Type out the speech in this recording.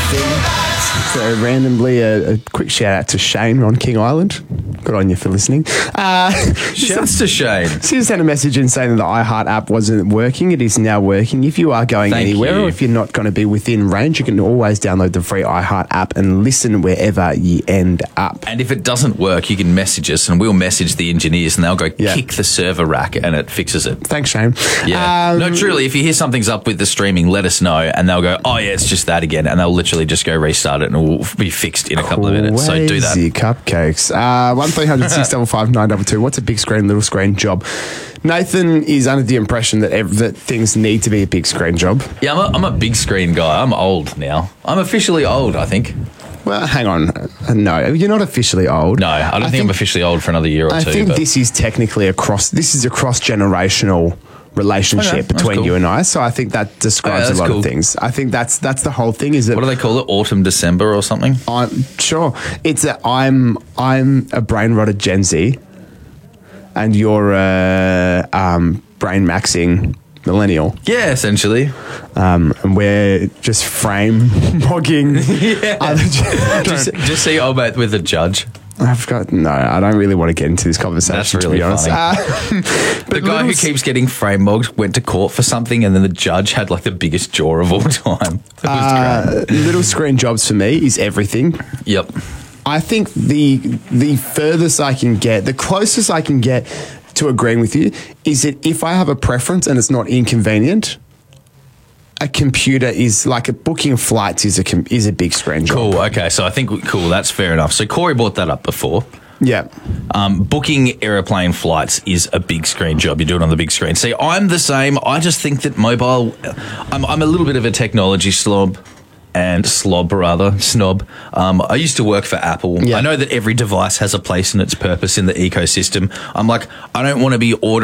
thing. So randomly, a quick shout out to Shane on King Island. Good on you for listening. Shouts to Shane. She sent a message in saying that the iHeart app wasn't working. It is now working. If you are going anywhere or if you're not going to be within range, you can always download the free iHeart app and listen wherever you end up. And if it doesn't work, you can message us and we'll message the engineers and they'll go kick the server rack and it fixes it. Thanks, Shane. Yeah. No, truly, if you hear something's up with the streaming, let us know and they'll go, oh, yeah, it's just that again. And they'll literally just go restart it and it will be fixed in a couple of minutes. So do that. Crazy cupcakes. 1300 655 922. What's a big screen, little screen job? Nathan is under the impression that things need to be a big screen job. Yeah, I'm a big screen guy. I'm old now. I'm officially old, I think. Well, hang on. No, you're not officially old. No, I don't think I'm officially old for another year or two. I think this is technically a cross-generational relationship between you and I. So I think that describes a lot of things. I think that's the whole thing. Is that what do they call it? Autumn, December, or something? I'm sure it's that I'm a brain rotted Gen Z, and you're a brain maxing millennial. Yeah, essentially. And we're just frame mogging. Just see Obert with a judge. I don't really want to get into this conversation, That's really to be honest. The guy who keeps getting frame mogged went to court for something and then the judge had like the biggest jaw of all time. It was great. Little screen jobs for me is everything. Yep. I think the furthest I can get, the closest I can get to agreeing with you is that if I have a preference and it's not inconvenient, a computer is like booking flights is a big screen job. Cool. Okay. So I think that's fair enough. So Corey brought that up before. Yeah. Booking aeroplane flights is a big screen job. You do it on the big screen. See, I'm the same. I just think that mobile, I'm a little bit of a technology snob. I used to work for Apple. Yeah. I know that every device has a place and its purpose in the ecosystem. I'm like, I don't want to be ordering